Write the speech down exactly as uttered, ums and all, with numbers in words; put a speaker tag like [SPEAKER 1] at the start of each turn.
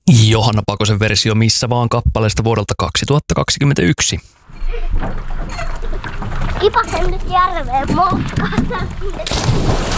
[SPEAKER 1] Johanna Pakosen versio Missä vaan kappaleesta vuodelta kaksituhattakaksikymmentäyksi.
[SPEAKER 2] Kipasen nyt järveen moukkaan.